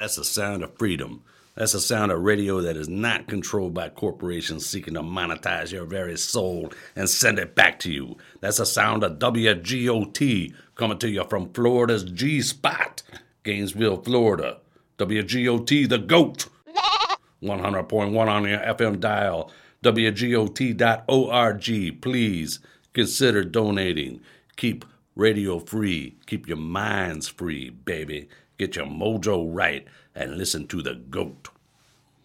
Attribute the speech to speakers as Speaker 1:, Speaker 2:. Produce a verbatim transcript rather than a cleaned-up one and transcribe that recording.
Speaker 1: That's the sound of freedom. That's the sound of radio that is not controlled by corporations seeking to monetize your very soul and send it back to you. That's the sound of W G O T coming to you from Florida's G-Spot, Gainesville, Florida. W G O T, the GOAT. one hundred point one on your F M dial. W G O T dot org. Please consider donating. Keep radio free. Keep your minds free, baby. Get your mojo right and listen to the GOAT.